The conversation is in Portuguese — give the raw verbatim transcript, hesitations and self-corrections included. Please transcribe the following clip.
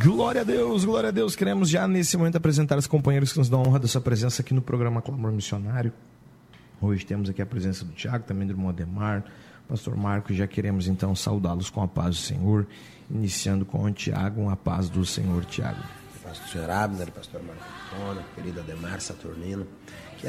Glória a Deus, glória a Deus. Queremos já nesse momento apresentar os companheiros que nos dão a honra da sua presença aqui no programa Clamor Missionário. Hoje temos aqui a presença do Tiago, também do irmão Ademar, pastor Marcos. Já queremos então saudá-los com a paz do Senhor, iniciando com o Tiago, a paz do Senhor, Tiago. Pastor Abner, pastor Marco Antônio, querido Ademar Saturnino, que